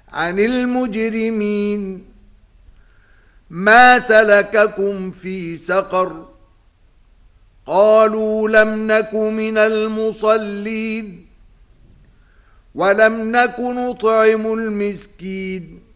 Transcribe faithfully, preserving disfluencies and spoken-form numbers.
عن المجرمين ما سلككم في سقر قالوا لم نك من المصلين ولم نك نطعم المسكين